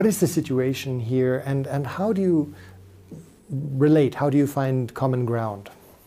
What is the situation here, and how do you relate? How do you find common ground?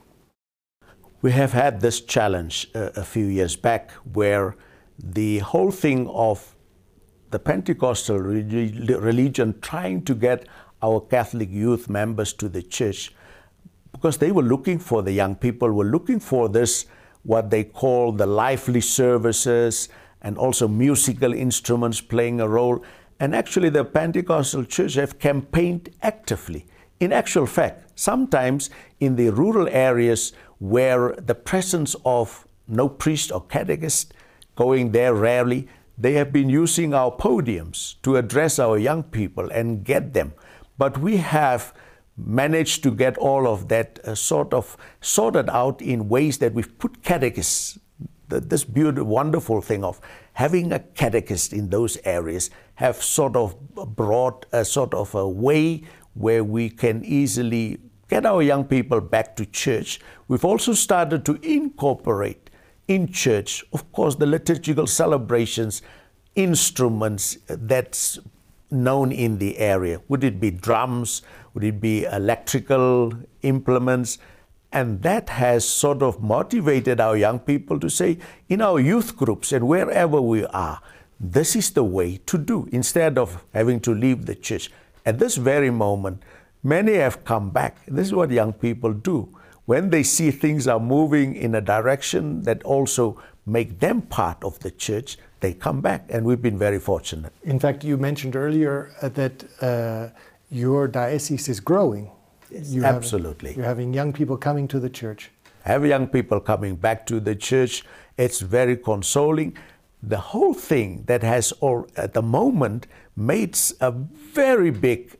We have had this challenge a few years back where the whole thing of the Pentecostal religion trying to get our Catholic youth members to the church, because they were looking for, the young people were looking for this, what they call the lively services, and also musical instruments playing a role. And actually the Pentecostal church have campaigned actively. In actual fact, sometimes in the rural areas where the presence of no priest or catechist, going there rarely, they have been using our podiums to address our young people and get them. But we have managed to get all of that sort of sorted out in ways that we've put catechists. This beautiful, wonderful thing of having a catechist in those areas have sort of brought a sort of a way where we can easily get our young people back to church. We've also started to incorporate in church, of course, the liturgical celebrations, instruments that's known in the area. Would it be drums? Would it be electrical implements? And that has sort of motivated our young people to say, in our youth groups and wherever we are, this is the way to do, instead of having to leave the church. At this very moment, many have come back. This is what young people do. When they see things are moving in a direction that also make them part of the church, they come back, and we've been very fortunate. In fact, you mentioned earlier that your diocese is growing. Absolutely. You're having young people coming to the church. Have young people coming back to the church. It's very consoling. The whole thing that has at the moment made a very big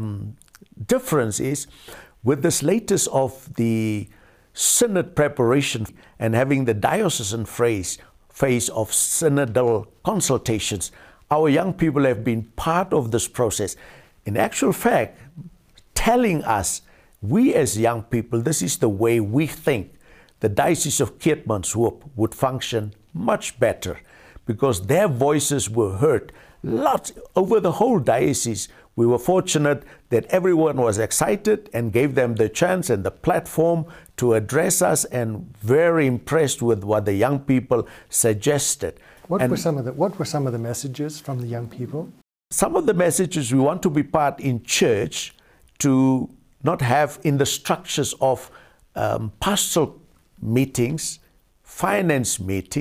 difference is with this latest of the synod preparation and having the diocesan phase of synodal consultations. Our young people have been part of this process. In actual fact, telling us, we as young people, this is the way we think the Diocese of Keetmanshoop would function much better, because their voices were heard lots over the whole diocese. We were fortunate that everyone was excited and gave them the chance and the platform to address us, and very impressed with what the young people suggested. What were some of the messages from the young people? Some of the messages: we want to be part in church, to not have in the structures of pastoral meetings, finance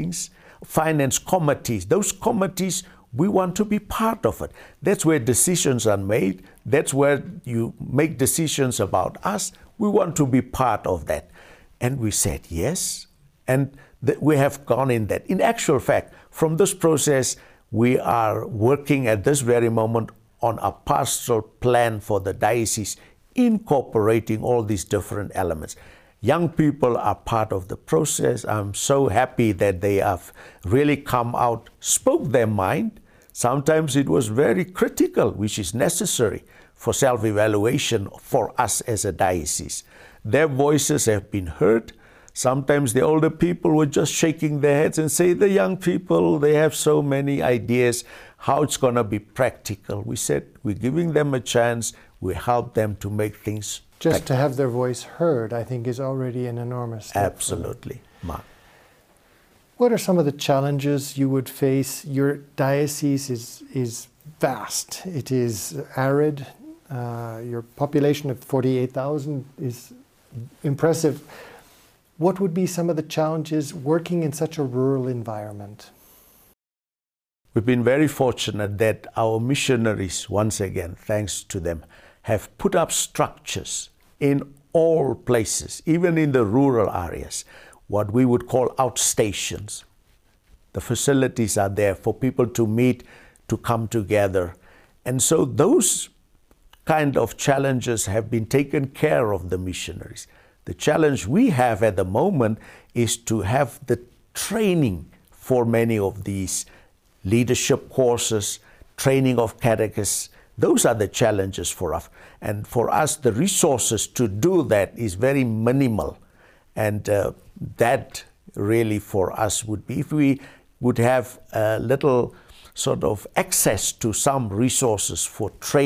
committees. Those committees, we want to be part of it. That's where decisions are made. That's where you make decisions about us. We want to be part of that. And we said yes. And we have gone in that. In actual fact, from this process, we are working at this very moment on a pastoral plan for the diocese, incorporating all these different elements. Young people are part of the process. I'm so happy that they have really come out, spoke their mind. Sometimes it was very critical, which is necessary for self-evaluation for us as a diocese. Their voices have been heard. Sometimes the older people were just shaking their heads and say, the young people, they have so many ideas, how it's going to be practical. We said, we're giving them a chance. We help them to make things just to have their voice heard, I think, is already an enormous step. Absolutely, Mark. What are some of the challenges you would face? Your diocese is vast. It is arid. Your population of 48,000 is impressive. What would be some of the challenges working in such a rural environment? We've been very fortunate that our missionaries, once again, thanks to them, have put up structures in all places, even in the rural areas, what we would call outstations. The facilities are there for people to meet, to come together. And so those kind of challenges have been taken care of the missionaries. The challenge we have at the moment is to have the training for many of these leadership courses, training of catechists. Those are the challenges for us. And for us, the resources to do that is very minimal. And that really for us would be, if we would have a little sort of access to some resources for trade.